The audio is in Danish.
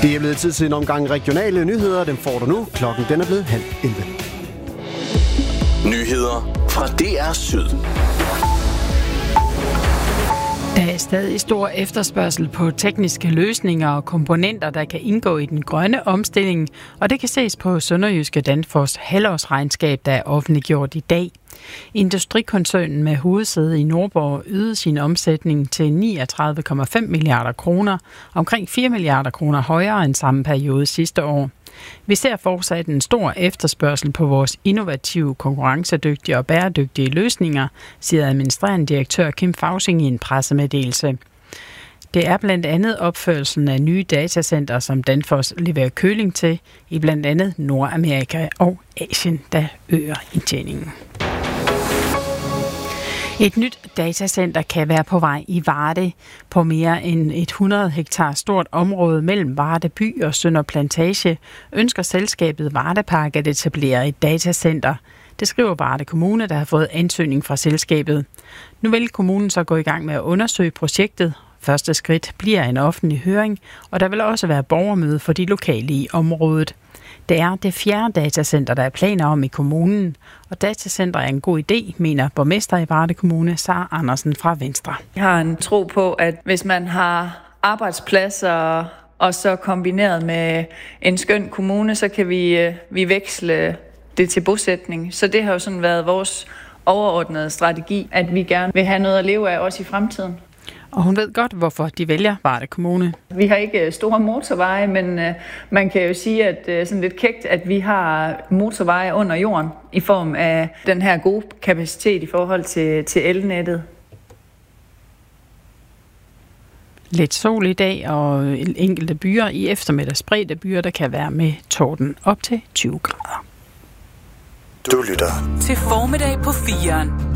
Det er blevet tid til en omgang regionale nyheder. Dem får du nu. Klokken den er blevet 10:30. Nyheder fra DR Syd. Der er stadig stor efterspørgsel på tekniske løsninger og komponenter, der kan indgå i den grønne omstilling, og det kan ses på Sønderjyske Danfoss halvårsregnskab, der er offentliggjort i dag. Industrikoncernen med hovedsæde i Nordborg ydede sin omsætning til 39,5 milliarder kroner, omkring 4 milliarder kroner højere end samme periode sidste år. Vi ser fortsat en stor efterspørgsel på vores innovative, konkurrencedygtige og bæredygtige løsninger, siger administrerende direktør Kim Fausing i en pressemeddelelse. Det er blandt andet opførelsen af nye datacenter, som Danfoss leverer køling til i blandt andet Nordamerika og Asien, der øger indtjeningen. Et nyt datacenter kan være på vej i Varde. På mere end 100 hektar stort område mellem Varde by og Sønder Plantage ønsker selskabet Vardepark at etablere et datacenter. Det skriver Varde Kommune, der har fået ansøgning fra selskabet. Nu vil kommunen så gå i gang med at undersøge projektet. Første skridt bliver en offentlig høring, og der vil også være borgermøde for de lokale i området. Det er det 4. datacenter, der er planer om i kommunen, og datacenter er en god idé, mener borgmester i Varde Kommune, Sara Andersen fra Venstre. Jeg har en tro på, at hvis man har arbejdspladser og så kombineret med en skøn kommune, så kan vi veksle det til bosætning. Så det har jo sådan været vores overordnede strategi, at vi gerne vil have noget at leve af også i fremtiden. Og hun ved godt, hvorfor de vælger Varde Kommune. Vi har ikke store motorveje, men man kan jo sige, at sådan lidt kægt, at vi har motorveje under jorden i form af den her gode kapacitet i forhold til elnettet. Lidt sol i dag og enkelte byer i eftermiddag. Spredte byer, der kan være med torden op til 20 grader. Du lytter til Formiddag på 4'eren.